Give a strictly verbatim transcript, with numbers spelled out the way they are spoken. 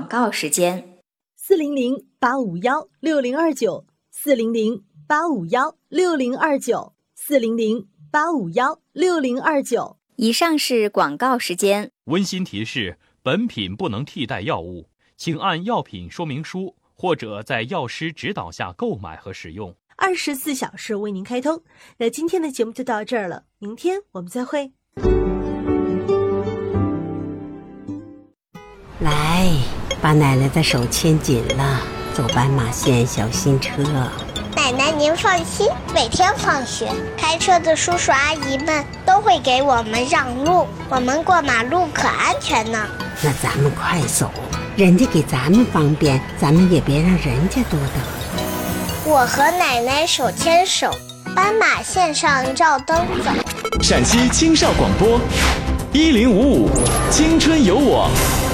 广告时间。 四零零八五幺六零二九，四零零八五幺六零二九，四零零八五幺六零二九。 以上是广告时间。 温馨提示：本品不能替代药物，请按药品说明书或者在药师指导下购买和使用。 二十四小时为您开通。那今天的节目就到这儿了，明天我们再会。 来，把奶奶的手牵紧了，走斑马线小心车。 奶奶您放心，每天放学开车的叔叔阿姨们都会给我们让路，我们过马路可安全呢。 那咱们快走，人家给咱们方便，咱们也别让人家多等。 我和奶奶手牵手，斑马线上照灯走。 陕西青少广播一零五五青春有我。